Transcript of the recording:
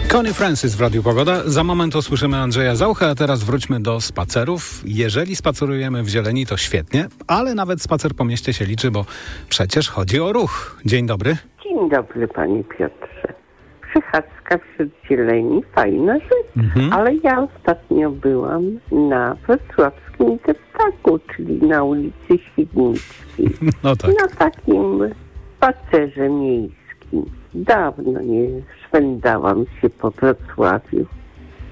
Connie Francis w Radiu Pogoda. Za moment usłyszymy Andrzeja Zauchę, a teraz wróćmy do spacerów. Jeżeli spacerujemy w zieleni, to świetnie, ale nawet spacer po mieście się liczy, bo przecież chodzi o ruch. Dzień dobry. Dzień dobry, panie Piotrze. Przechadzka wśród zieleni, fajna rzecz, ale ja ostatnio byłam na wrocławskim deptaku, czyli na ulicy Świdnickiej. No tak. Na takim spacerze miejskim. Dawno nie szwendałam się po Wrocławiu.